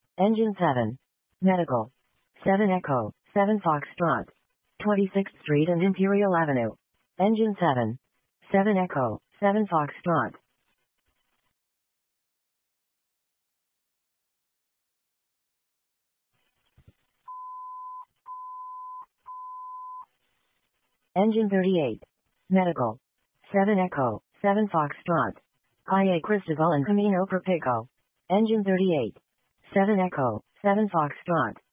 Engine 7. Medical. 7 Echo, 7 Foxtrot. 26th Street and Imperial Avenue. Engine 7. 7 Echo, 7 Foxtrot. Engine 38. Medical. 7 Echo, 7 Foxtrot. IA Cristobal and Camino Perpico. Engine 38. 7 Echo, 7 Foxtrot.